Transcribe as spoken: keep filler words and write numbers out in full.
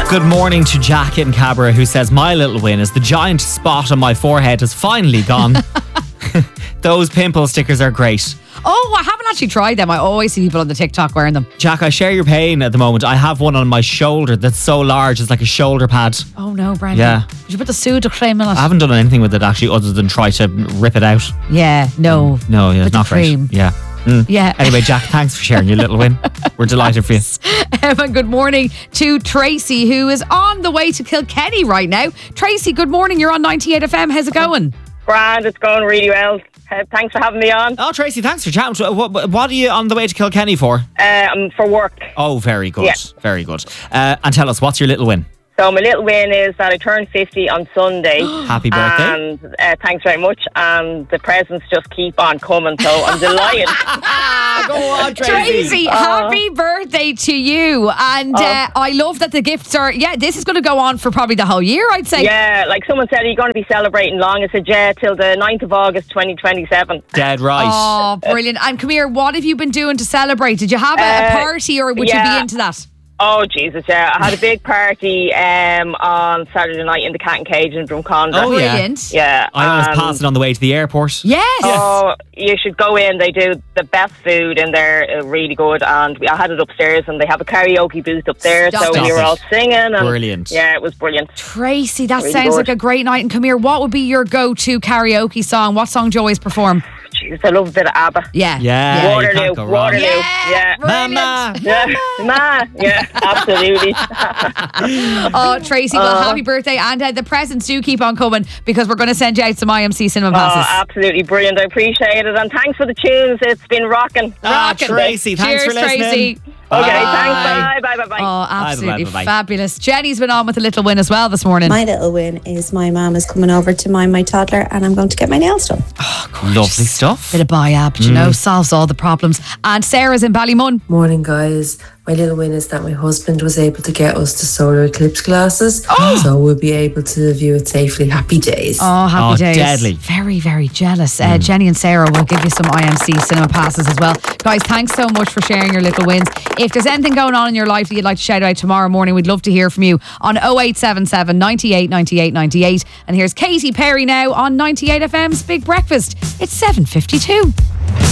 Good morning to Jack in Cabra, who says, my little win is the giant spot on my forehead has finally gone. Those pimple stickers are great. Oh, I haven't actually tried them. I always see people on the TikTok wearing them. Jack, I share your pain at the moment. I have one on my shoulder that's so large, it's like a shoulder pad. Oh no, Brandon. Yeah. Did you put the Sudocrem in it? I haven't done anything with it actually other than try to rip it out. Yeah, no. No, yeah, With it's not the cream. great. Yeah. Mm. Yeah. Anyway, Jack, thanks for sharing your little win. We're delighted for you. Um, and good morning to Tracy, who is on the way to Kilkenny right now. Tracy, good morning. You're on ninety-eight F M. How's it going? Grand, it's going really well. Uh, thanks for having me on. Oh, Tracy, thanks for chatting. So What, what are you on the way to Kilkenny for? Um, for work. Oh, very good. Yeah. Very good. Uh, and tell us, what's your little win? So my little win is that I turned fifty on Sunday. Happy birthday. And uh, thanks very much. And the presents just keep on coming, so I'm delighted. Go on, Tracy. Tracy, happy birthday to you. And uh, I love that the gifts are, yeah, this is going to go on for probably the whole year, I'd say. Yeah, like someone said, are you going to be celebrating long? I said, yeah, till the ninth of August twenty twenty-seven. Dead right. Oh, brilliant. And come here, what have you been doing to celebrate? Did you have a, a Uh, party or would you yeah. be into that? Oh, Jesus, yeah. I had a big party um, on Saturday night in the Cat and Cage in Drumcondra. Oh, yeah. Brilliant. Yeah. I always um, pass it on the way to the airport. Yes. Oh, you should go in. They do the best food in there, uh, really good. And we, I had it upstairs, and they have a karaoke booth up there, Stop so it. we were all singing. And Brilliant. Yeah, it was brilliant. Tracy, that Really sounds good. like a great night. And come here, what would be your go-to karaoke song? What song do you always perform? Jeez, I love a bit of ABBA. Yeah. Yeah. you Waterloo, can't go wrong. Waterloo. Yeah. Yeah. Brilliant. Mama. Yeah, ma, yeah, absolutely. Oh, Tracy, well, Uh, happy birthday. And uh, the presents do keep on coming because we're going to send you out some I M C cinema Oh, passes. absolutely brilliant. I appreciate it. And thanks for the tunes. It's been rocking. Ah, Rockin'. Tracy, thanks Cheers, for listening. Tracy. Okay, Bye. thanks. Bye, bye, bye, bye. Oh, absolutely bye, bye, bye. fabulous. Jenny's been on with a little win as well this morning. My little win is my mum is coming over to mind my toddler and I'm going to get my nails done. Lovely stuff. Bit of buy app, you know, solves all the problems. And Sarah's in Ballymun. Morning, guys. My little win is that my husband was able to get us the solar eclipse glasses, so we'll be able to view it safely. Happy days. Oh, happy Oh, days. deadly. Very, very jealous. Uh, Jenny and Sarah will give you some I M C cinema passes as well. Guys, thanks so much for sharing your little wins. If there's anything going on in your life that you'd like to shout out tomorrow morning, we'd love to hear from you on oh eight seven seven, ninety-eight, ninety-eight, ninety-eight. And here's Katy Perry now on ninety-eight F M's Big Breakfast. It's seven fifty-two.